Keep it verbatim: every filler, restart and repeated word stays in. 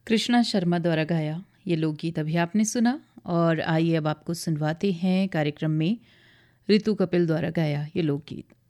कृष्णा शर्मा द्वारा गाया ये लोकगीत अभी आपने सुना। और आइए अब आपको सुनवाते हैं कार्यक्रम में ऋतु कपिल द्वारा गाया ये लोकगीत।